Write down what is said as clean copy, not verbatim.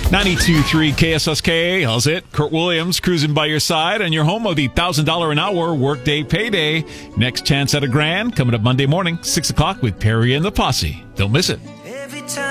92.3 KSSK, how's it? Kurt Williams cruising by your side and your home of the $1,000 an hour workday payday. Next chance at $1,000 coming up Monday morning, 6 o'clock with Perry and the Posse. Don't miss it.